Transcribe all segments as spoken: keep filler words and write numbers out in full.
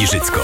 Giżycko.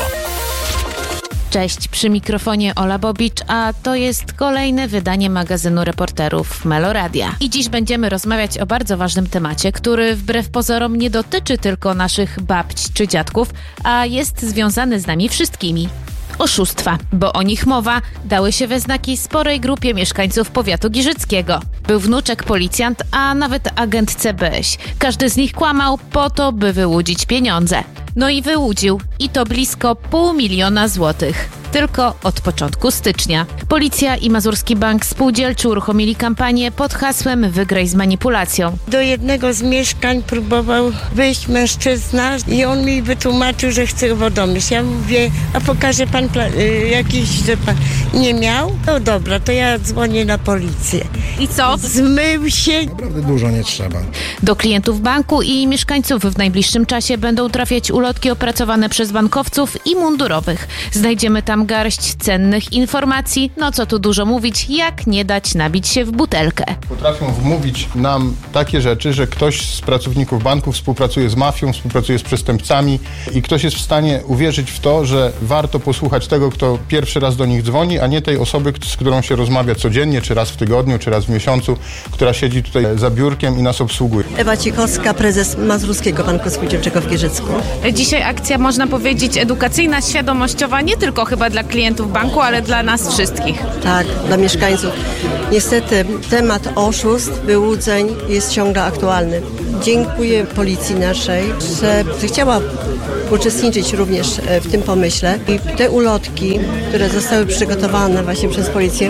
Cześć, przy mikrofonie Ola Bobicz, a to jest kolejne wydanie magazynu reporterów Meloradia. I dziś będziemy rozmawiać o bardzo ważnym temacie, który wbrew pozorom nie dotyczy tylko naszych babć czy dziadków, a jest związany z nami wszystkimi. Oszustwa, bo o nich mowa, dały się we znaki sporej grupie mieszkańców powiatu giżyckiego. Był wnuczek policjant, a nawet agent C B S. Każdy z nich kłamał po to, by wyłudzić pieniądze. No i wyłudził. I to blisko pół miliona złotych. Tylko od początku stycznia. Policja i Mazurski Bank Spółdzielczy uruchomili kampanię pod hasłem Wygraj z manipulacją. Do jednego z mieszkań próbował wyjść mężczyzna i on mi wytłumaczył, że chce wodomyśl. Ja mówię, a pokaże pan pla- y, jakiś, że pan nie miał? No dobra, to ja dzwonię na policję. I co? Zmył się. Naprawdę dużo nie trzeba. Do klientów banku i mieszkańców w najbliższym czasie będą trafiać ulotki opracowane przez bankowców i mundurowych. Znajdziemy tam garść cennych informacji, no co tu dużo mówić, jak nie dać nabić się w butelkę. Potrafią wmówić nam takie rzeczy, że ktoś z pracowników banku współpracuje z mafią, współpracuje z przestępcami i ktoś jest w stanie uwierzyć w to, że warto posłuchać tego, kto pierwszy raz do nich dzwoni, a nie tej osoby, z którą się rozmawia codziennie, czy raz w tygodniu, czy raz w miesiącu, która siedzi tutaj za biurkiem i nas obsługuje. Ewa Cichowska, prezes Mazurskiego Banku Spółdzielczego w Giżycku. Dzisiaj akcja, można powiedzieć, edukacyjna, świadomościowa, nie tylko chyba dla klientów banku, ale dla nas wszystkich. Tak, dla mieszkańców. Niestety temat oszustw, wyłudzeń jest ciągle aktualny. Dziękuję policji naszej, że chciała uczestniczyć również w tym pomyśle. I te ulotki, które zostały przygotowane właśnie przez policję,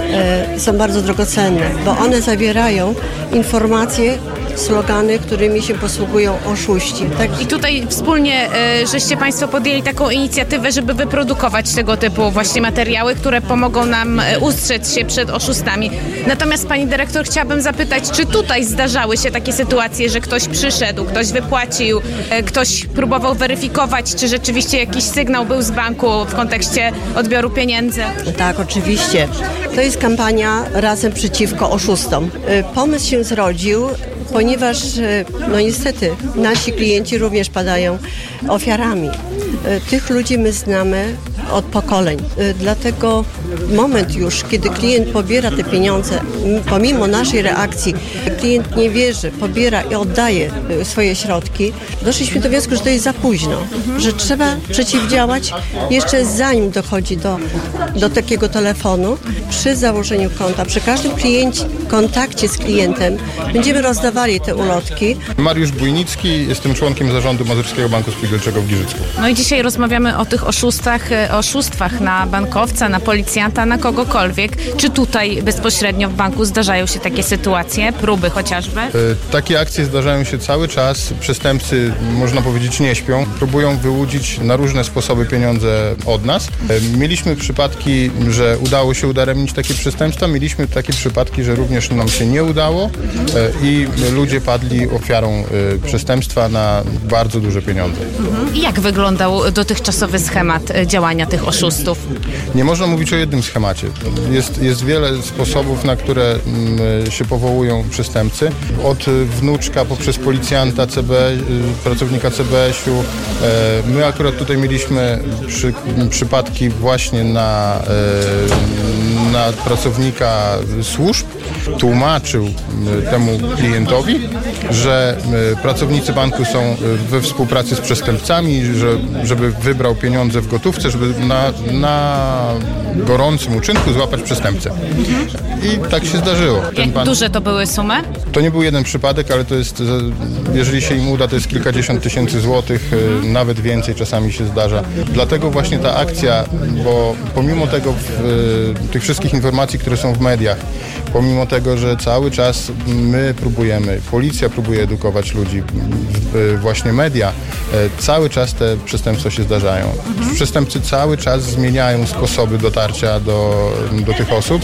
są bardzo drogocenne, bo one zawierają informacje, slogany, którymi się posługują oszuści. Tak? I tutaj wspólnie e, żeście Państwo podjęli taką inicjatywę, żeby wyprodukować tego typu właśnie materiały, które pomogą nam e, ustrzec się przed oszustami. Natomiast Pani Dyrektor, chciałabym zapytać, czy tutaj zdarzały się takie sytuacje, że ktoś przyszedł, ktoś wypłacił, e, ktoś próbował weryfikować, czy rzeczywiście jakiś sygnał był z banku w kontekście odbioru pieniędzy? Tak, oczywiście. To jest kampania Razem przeciwko oszustom. E, pomysł się zrodził, ponieważ no niestety nasi klienci również padają ofiarami. Tych ludzi my znamy od pokoleń. Dlatego moment już, kiedy klient pobiera te pieniądze, pomimo naszej reakcji, klient nie wierzy, pobiera i oddaje swoje środki, doszliśmy do wniosku, że to jest za późno, że trzeba przeciwdziałać jeszcze zanim dochodzi do, do takiego telefonu. Przy założeniu konta, przy każdym kliencie, kontakcie z klientem będziemy rozdawali te ulotki. Mariusz Bujnicki, jestem członkiem zarządu Mazurskiego Banku Spółdzielczego w Giżycku. No i dzisiaj rozmawiamy o tych oszustach, oszustwach na bankowca, na policjanta, na kogokolwiek. Czy tutaj bezpośrednio w banku zdarzają się takie sytuacje, próby chociażby? E, takie akcje zdarzają się cały czas. Przestępcy, można powiedzieć, nie śpią. Próbują wyłudzić na różne sposoby pieniądze od nas. E, mieliśmy przypadki, że udało się udaremnić takie przestępstwa. Mieliśmy takie przypadki, że również nam się nie udało e, i ludzie padli ofiarą e, przestępstwa na bardzo duże pieniądze. Mhm. I jak wyglądał dotychczasowy schemat działania tych oszustów? Nie można mówić o jednym schemacie. Jest, jest wiele sposobów, na które mm, się powołują przestępcy. Od wnuczka poprzez policjanta, C B, pracownika C B S-u. E, my akurat tutaj mieliśmy przy, przypadki właśnie na, e, na pracownika służb. Tłumaczył temu klientowi, że pracownicy banku są we współpracy z przestępcami, że, żeby wybrał pieniądze w gotówce, żeby na, na gorącym uczynku złapać przestępcę. I tak się zdarzyło. Jak pan... duże to były sumy? To nie był jeden przypadek, ale to jest, jeżeli się im uda, to jest kilkadziesiąt tysięcy złotych, nawet więcej czasami się zdarza. Dlatego właśnie ta akcja, bo pomimo tego w, tych wszystkich informacji, które są w mediach, pomimo tego, że cały czas my próbujemy, policja próbuje edukować ludzi, właśnie media, cały czas te przestępstwa się zdarzają. Mhm. Przestępcy cały czas zmieniają sposoby dotarcia dotarcia do, do tych osób,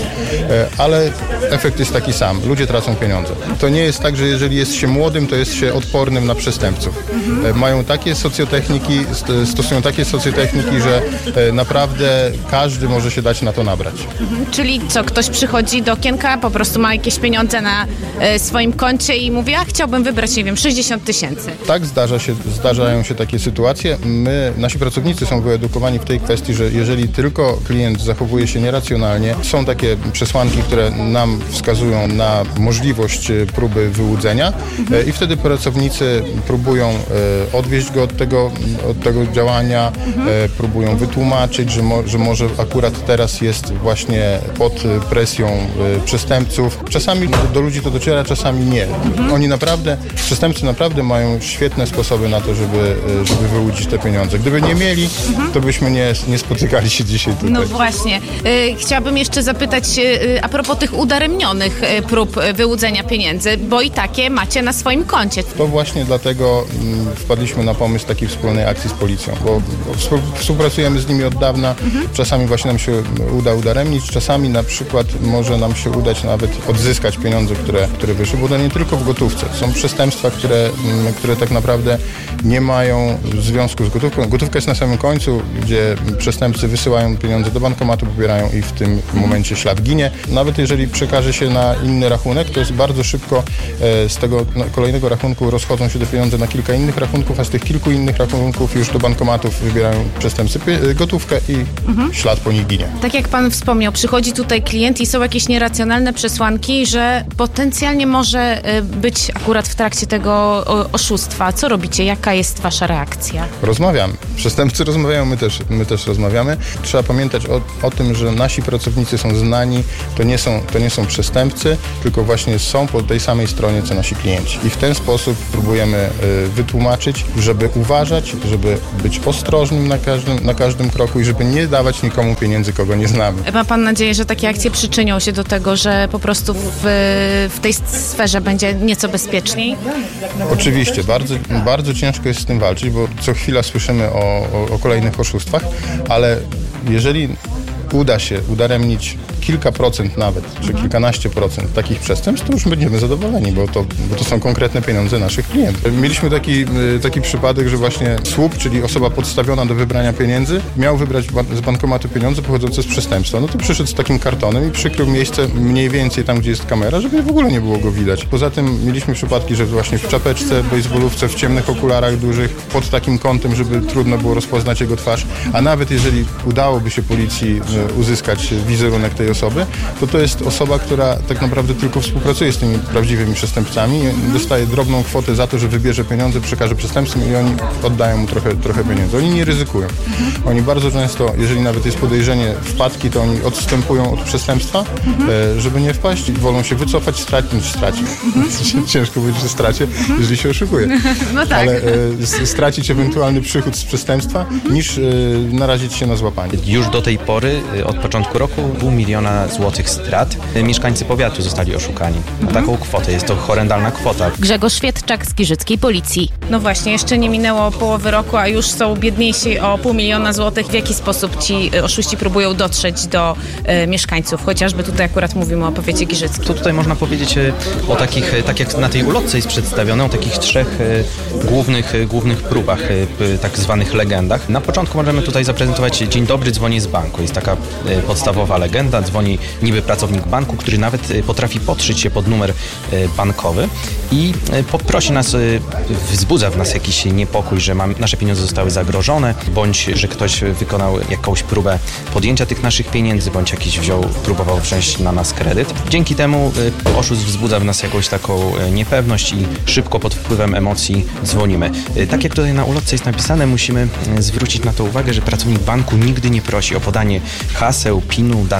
ale efekt jest taki sam. Ludzie tracą pieniądze. To nie jest tak, że jeżeli jest się młodym, to jest się odpornym na przestępców. Mhm. Mają takie socjotechniki, stosują takie socjotechniki, że naprawdę każdy może się dać na to nabrać. Mhm. Czyli co, ktoś przychodzi do okienka, po prostu ma jakieś pieniądze na e, swoim koncie i mówi, a chciałbym wybrać, nie wiem, sześćdziesiąt tysięcy. Tak, zdarza się, zdarzają się takie sytuacje. My, nasi pracownicy są wyedukowani w tej kwestii, że jeżeli tylko klient zachowuje się nieracjonalnie, są takie przesłanki, które nam wskazują na możliwość próby wyłudzenia mhm. i wtedy pracownicy próbują odwieźć go od tego, od tego działania, mhm. próbują wytłumaczyć, że, mo, że może akurat teraz jest właśnie pod presją przestępców. Czasami do, do ludzi to dociera, czasami nie. Mhm. Oni naprawdę, przestępcy naprawdę mają świetne sposoby na to, żeby, żeby wyłudzić te pieniądze. Gdyby nie mieli, mhm. to byśmy nie, nie spotykali się dzisiaj tutaj. No właśnie. Chciałabym jeszcze zapytać a propos tych udaremnionych prób wyłudzenia pieniędzy, bo i takie macie na swoim koncie. To właśnie dlatego wpadliśmy na pomysł takiej wspólnej akcji z policją, bo współpracujemy z nimi od dawna. Mhm. Czasami właśnie nam się uda udaremnić, czasami na przykład może nam się udać nawet odzyskać pieniądze, które, które wyszły, bo to nie tylko w gotówce. Są przestępstwa, które, które tak naprawdę nie mają związku z gotówką. Gotówka jest na samym końcu, gdzie przestępcy wysyłają pieniądze do bankomatu, pobierają i w tym momencie ślad ginie. Nawet jeżeli przekaże się na inny rachunek, to jest bardzo szybko z tego kolejnego rachunku rozchodzą się te pieniądze na kilka innych rachunków, a z tych kilku innych rachunków już do bankomatów wybierają przestępcy gotówkę i mhm. ślad po nich ginie. Tak jak pan wspomniał, przychodzi tutaj klient i są jakieś nieracjonalne przesłanki, że potencjalnie może być akurat w trakcie tego oszustwa. Co robicie? Jaka jest wasza reakcja? Rozmawiamy. Przestępcy rozmawiają, my też, my też rozmawiamy. Trzeba pamiętać o, o tym, że nasi pracownicy są znani, to nie są, to nie są przestępcy, tylko właśnie są po tej samej stronie, co nasi klienci. I w ten sposób próbujemy y, wytłumaczyć, żeby uważać, żeby być ostrożnym na każdym, na każdym kroku i żeby nie dawać nikomu pieniędzy, kogo nie znamy. Ma pan nadzieję, że takie akcje przyczynią się do tego, że po prostu w, w tej sferze będzie nieco bezpieczniej? Oczywiście. Bardzo, bardzo ciężko jest z tym walczyć, bo co chwila słyszymy o, o, o kolejnych oszustwach, ale jeżeli uda się udaremnić kilka procent nawet, czy kilkanaście procent takich przestępstw, to już będziemy zadowoleni, bo to, bo to są konkretne pieniądze naszych klientów. Mieliśmy taki, taki przypadek, że właśnie słup, czyli osoba podstawiona do wybrania pieniędzy, miał wybrać z bankomatu pieniądze pochodzące z przestępstwa. No to przyszedł z takim kartonem i przykrył miejsce mniej więcej tam, gdzie jest kamera, żeby w ogóle nie było go widać. Poza tym mieliśmy przypadki, że właśnie w czapeczce, bejsbolówce, w ciemnych okularach dużych, pod takim kątem, żeby trudno było rozpoznać jego twarz, a nawet jeżeli udałoby się policji uzyskać wizerunek tej osoby, to to jest osoba, która tak naprawdę tylko współpracuje z tymi prawdziwymi przestępcami, dostaje drobną kwotę za to, że wybierze pieniądze, przekaże przestępcom i oni oddają mu trochę, trochę pieniędzy. Oni nie ryzykują. Oni bardzo często, jeżeli nawet jest podejrzenie wpadki, to oni odstępują od przestępstwa, żeby nie wpaść i wolą się wycofać, stracić niż stracić. Ciężko powiedzieć, że stracie, jeżeli się oszukuje. No tak. Ale e, stracić ewentualny przychód z przestępstwa, niż e, narazić się na złapanie. Już do tej pory, od początku roku, pół miliona złotych strat. Mieszkańcy powiatu zostali oszukani. Na taką kwotę. Jest to horrendalna kwota. Grzegorz Świetczak z Giżyckiej Policji. No właśnie, jeszcze nie minęło połowy roku, a już są biedniejsi o pół miliona złotych. W jaki sposób ci oszuści próbują dotrzeć do e, mieszkańców? Chociażby tutaj akurat mówimy o powiecie giżyckim. Tu tutaj można powiedzieć o takich, tak jak na tej ulotce jest przedstawione, o takich trzech e, głównych, e, głównych próbach, e, tak zwanych legendach. Na początku możemy tutaj zaprezentować dzień dobry, dzwonię z banku. Jest taka e, podstawowa legenda. Dzwoni niby pracownik banku, który nawet e, potrafi podszyć się pod numer e, bankowy i e, poprosi nas, e, wzbudza w nas jakiś niepokój, że mam, nasze pieniądze zostały zagrożone, bądź że ktoś wykonał jakąś próbę podjęcia tych naszych pieniędzy, bądź jakiś wziął, próbował wziąć na nas kredyt. Dzięki temu e, oszust wzbudza w nas jakąś taką e, niepewność i szybko pod wpływem emocji dzwonimy. E, tak jak tutaj na ulotce jest napisane, musimy e, zwrócić na to uwagę, że pracownik banku nigdy nie prosi o podanie haseł, pinu, danych kart.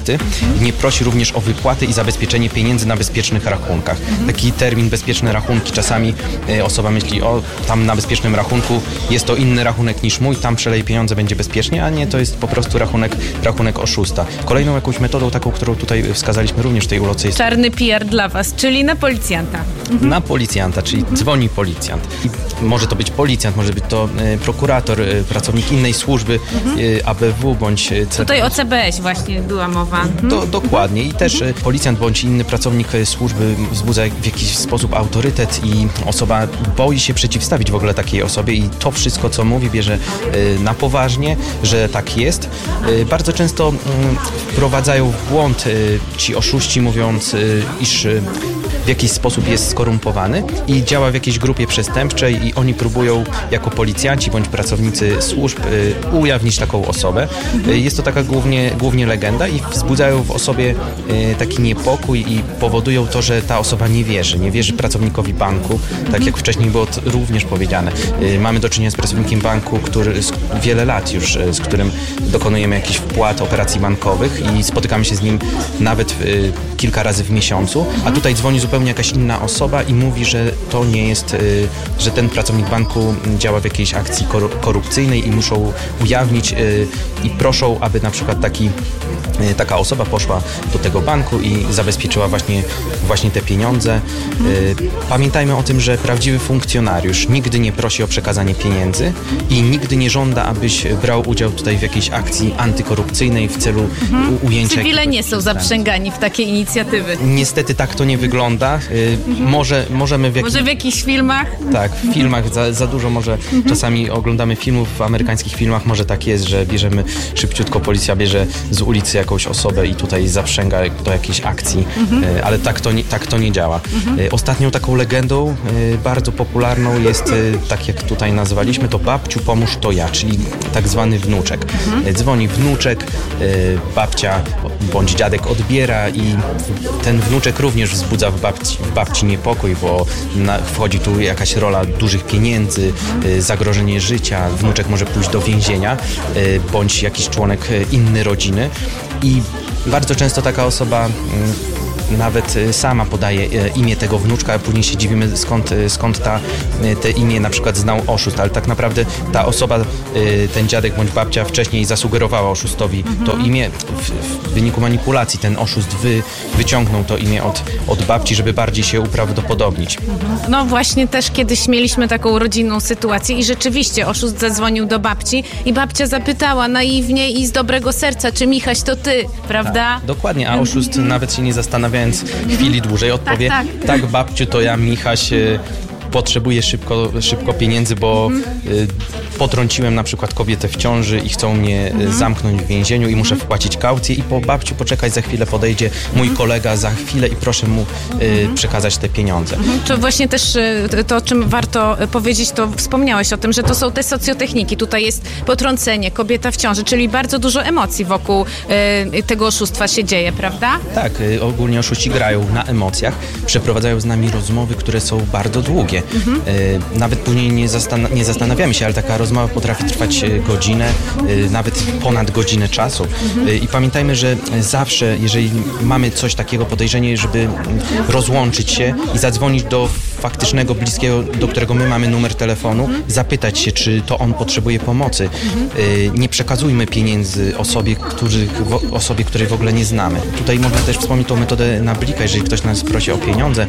karty. Nie prosi również o wypłaty i zabezpieczenie pieniędzy na bezpiecznych rachunkach. Taki termin bezpieczne rachunki. Czasami y, osoba myśli, o tam na bezpiecznym rachunku jest to inny rachunek niż mój, tam przeleję pieniądze, będzie bezpiecznie, a nie, to jest po prostu rachunek, rachunek oszusta. Kolejną jakąś metodą taką, którą tutaj wskazaliśmy również w tej ulotce jest... Czarny P R dla was, czyli na policjanta. Mhm. Na policjanta, czyli dzwoni policjant. I może to być policjant, może być to y, prokurator, y, pracownik innej służby, mhm. y, A B W bądź... Y, tutaj o C B S właśnie była mowa. Mhm. Do, dokładnie. I też y, policjant bądź inny pracownik y, służby wzbudza w jakiś sposób autorytet i osoba boi się przeciwstawić w ogóle takiej osobie i to wszystko, co mówi, bierze y, na poważnie, że tak jest. Y, bardzo często y, wprowadzają w błąd y, ci oszuści, mówiąc, y, iż y, w jakiś sposób jest skorumpowany i działa w jakiejś grupie przestępczej i oni próbują jako policjanci bądź pracownicy służb y, ujawnić taką osobę. Y, jest to taka głównie, głównie legenda i wzbudzają w osobie y, taki niepokój i powodują to, że ta osoba nie wierzy. Nie wierzy pracownikowi banku, tak jak wcześniej było to również powiedziane. Y, mamy do czynienia z pracownikiem banku, który z, wiele lat już, y, z którym dokonujemy jakichś wpłat, operacji bankowych i spotykamy się z nim nawet y, kilka razy w miesiącu, a tutaj dzwoni zupełnie jakaś inna osoba i mówi, że to nie jest, y, że ten pracownik banku działa w jakiejś akcji koru- korupcyjnej i muszą ujawnić y, i proszą, aby na przykład taki, y, taka osoba poszła do tego banku i zabezpieczyła właśnie, właśnie te pieniądze. Y, pamiętajmy o tym, że prawdziwy funkcjonariusz nigdy nie prosi o przekazanie pieniędzy i nigdy nie żąda, abyś brał udział tutaj w jakiejś akcji antykorupcyjnej w celu mhm. u- ujęcia... Cywile nie są zaprzęgani w takie inicjatywy. Niestety tak to nie wygląda. Y, mhm. Może możemy w jakichś... Może w jakichś filmach? Tak, w filmach za, za dużo może mhm. czasami oglądamy filmów, w amerykańskich filmach może tak jest, że bierzemy szybciutko, policja bierze z ulicy jakąś osobę i tutaj zaprzęga do jakiejś akcji, mhm. y, ale tak to nie, tak to nie działa. Mhm. Y, ostatnią taką legendą y, bardzo popularną jest, y, tak jak tutaj nazwaliśmy, to babciu pomóż to ja, czyli tak zwany wnuczek. Mhm. Y, dzwoni wnuczek, y, babcia bądź dziadek odbiera i ten wnuczek również wzbudza w babci, w babci niepokój, bo na, wchodzi tu jakaś rola dużych pieniędzy, y, zagrożenie życia, wnuczek może pójść do więzienia, y, bądź jakiś członek y, inny rodziny i bardzo często taka osoba y, nawet sama podaje imię tego wnuczka, a później się dziwimy, skąd, skąd ta, te imię na przykład znał oszust, ale tak naprawdę ta osoba, ten dziadek bądź babcia wcześniej zasugerowała oszustowi mhm. to imię. W, w wyniku manipulacji ten oszust wy, wyciągnął to imię od, od babci, żeby bardziej się uprawdopodobnić. Mhm. No właśnie też kiedyś mieliśmy taką rodzinną sytuację i rzeczywiście oszust zadzwonił do babci i babcia zapytała naiwnie i z dobrego serca, czy Michaś to ty, prawda? Tak, dokładnie, a oszust mhm. nawet się nie zastanawia chwili dłużej odpowie, tak, tak. tak babciu, to ja Michaś potrzebuję szybko, szybko pieniędzy, bo mhm. y, potrąciłem na przykład kobietę w ciąży i chcą mnie mhm. zamknąć w więzieniu i muszę wpłacić kaucję i po babciu poczekaj, za chwilę podejdzie mój mhm. kolega za chwilę i proszę mu y, mhm. przekazać te pieniądze. Mhm. To właśnie też to, o czym warto powiedzieć, to wspomniałeś o tym, że to są te socjotechniki. Tutaj jest potrącenie, kobieta w ciąży, czyli bardzo dużo emocji wokół y, tego oszustwa się dzieje, prawda? Tak, y, ogólnie oszuści grają na emocjach, przeprowadzają z nami rozmowy, które są bardzo długie. Mhm. Y, nawet później nie, zastan- nie zastanawiamy się, ale taka rozmowa potrafi trwać godzinę, y, nawet ponad godzinę czasu. Mhm. Y, I pamiętajmy, że zawsze, jeżeli mamy coś takiego, podejrzenie, żeby rozłączyć się i zadzwonić do faktycznego, bliskiego, do którego my mamy numer telefonu, mhm. zapytać się, czy to on potrzebuje pomocy. Mhm. Y, nie przekazujmy pieniędzy osobie, których, osobie, której w ogóle nie znamy. Tutaj można też wspomnieć tą metodę na blika, jeżeli ktoś nas prosi o pieniądze,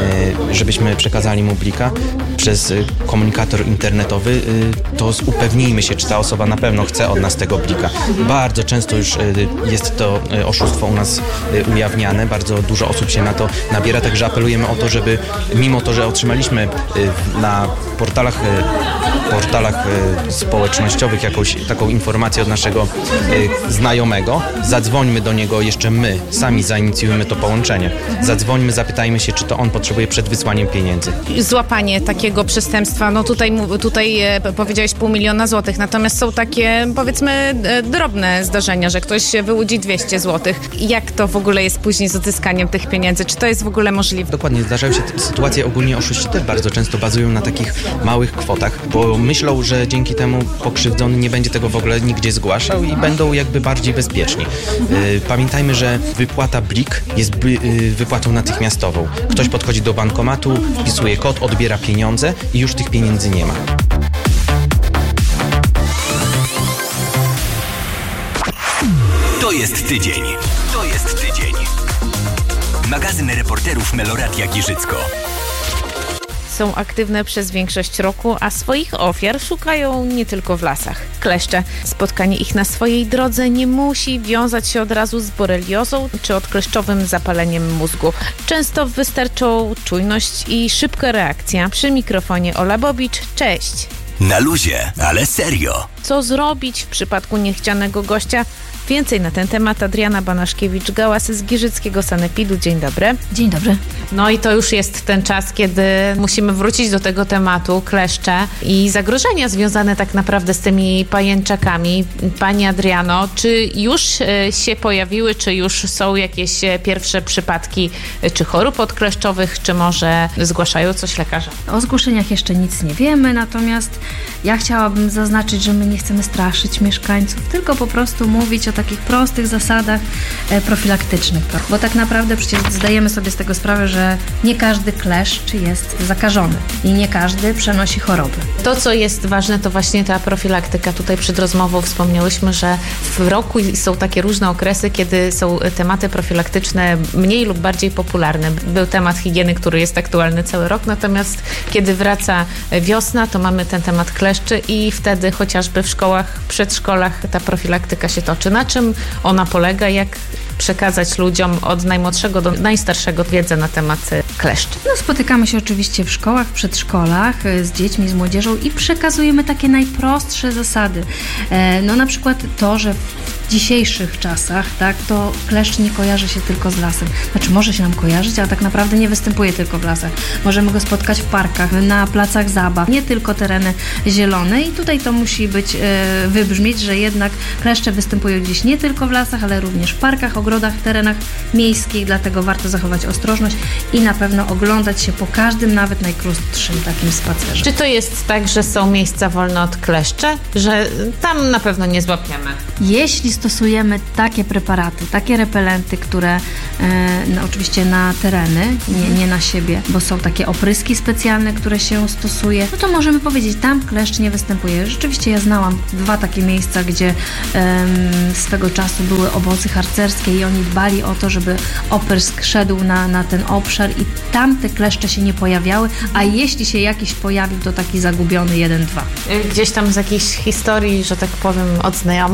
y, żebyśmy przekazali mu blika przez komunikator internetowy, to upewnijmy się, czy ta osoba na pewno chce od nas tego blika. Bardzo często już jest to oszustwo u nas ujawniane, bardzo dużo osób się na to nabiera, także apelujemy o to, żeby mimo to, że otrzymaliśmy na portalach, portalach społecznościowych jakąś taką informację od naszego znajomego, zadzwońmy do niego jeszcze my, sami zainicjujmy to połączenie. Zadzwońmy, zapytajmy się, czy to on potrzebuje przed wysłaniem pieniędzy. Złapanie takiego przestępstwa, no tutaj, tutaj powiedziałeś pół miliona złotych, natomiast są takie, powiedzmy, drobne zdarzenia, że ktoś wyłudzi dwieście złotych. Jak to w ogóle jest później z odzyskaniem tych pieniędzy? Czy to jest w ogóle możliwe? Dokładnie, zdarzają się sytuacje ogólnie ogólnie oszuści też bardzo często bazują na takich małych kwotach, bo myślą, że dzięki temu pokrzywdzony nie będzie tego w ogóle nigdzie zgłaszał i będą jakby bardziej bezpieczni. Pamiętajmy, że wypłata blik jest wypłatą natychmiastową. Ktoś podchodzi do bankomatu, wpisuje kod, odbiera pieniądze i już tych pieniędzy nie ma. To jest tydzień. To jest tydzień. Magazyn reporterów Meloradia Giżycko. Są aktywne przez większość roku, a swoich ofiar szukają nie tylko w lasach. Kleszcze. Spotkanie ich na swojej drodze nie musi wiązać się od razu z boreliozą czy odkleszczowym zapaleniem mózgu. Często wystarczą czujność i szybka reakcja. Przy mikrofonie Ola Bobicz. Cześć! Na luzie, ale serio. Co zrobić w przypadku niechcianego gościa? Więcej na ten temat Adriana Banaszkiewicz-Gałas z Giżyckiego Sanepidu. Dzień dobry. Dzień dobry. No i to już jest ten czas, kiedy musimy wrócić do tego tematu, kleszcze i zagrożenia związane tak naprawdę z tymi pajęczakami. Pani Adriano, czy już się pojawiły, czy już są jakieś pierwsze przypadki, czy chorób odkleszczowych, czy może zgłaszają coś lekarze? O zgłoszeniach jeszcze nic nie wiemy, natomiast ja chciałabym zaznaczyć, że my nie chcemy straszyć mieszkańców, tylko po prostu mówić o takich prostych zasadach profilaktycznych, bo tak naprawdę przecież zdajemy sobie z tego sprawę, że nie każdy kleszcz jest zakażony i nie każdy przenosi choroby. To, co jest ważne, to właśnie ta profilaktyka. Tutaj przed rozmową wspomniałyśmy, że w roku są takie różne okresy, kiedy są tematy profilaktyczne mniej lub bardziej popularne. Był temat higieny, który jest aktualny cały rok, natomiast kiedy wraca wiosna, to mamy ten temat kleszczy i wtedy chociażby w szkołach, przedszkolach ta profilaktyka się toczy. Na czym ona polega? Jak przekazać ludziom od najmłodszego do najstarszego wiedzę na temat kleszczy? No, spotykamy się oczywiście w szkołach, w przedszkolach z dziećmi, z młodzieżą i przekazujemy takie najprostsze zasady. No na przykład to, że w dzisiejszych czasach, tak, to kleszcz nie kojarzy się tylko z lasem. Znaczy może się nam kojarzyć, ale tak naprawdę nie występuje tylko w lasach. Możemy go spotkać w parkach, na placach zabaw, nie tylko tereny zielone i tutaj to musi być, e, wybrzmieć, że jednak kleszcze występują gdzieś nie tylko w lasach, ale również w parkach, ogrodach, terenach miejskich, dlatego warto zachować ostrożność i na pewno oglądać się po każdym, nawet najkrótszym takim spacerze. Czy to jest tak, że są miejsca wolne od kleszcze, że tam na pewno nie złapiemy? Jeśli stosujemy takie preparaty, takie repelenty, które e, no, oczywiście na tereny, nie, nie na siebie, bo są takie opryski specjalne, które się stosuje, no to możemy powiedzieć, tam kleszcz nie występuje. Rzeczywiście ja znałam dwa takie miejsca, gdzie e, swego czasu były obozy harcerskie i oni dbali o to, żeby oprysk szedł na, na ten obszar i tam te kleszcze się nie pojawiały, a jeśli się jakiś pojawił, to taki zagubiony jeden, dwa. Gdzieś tam z jakiejś historii, że tak powiem, od znajomych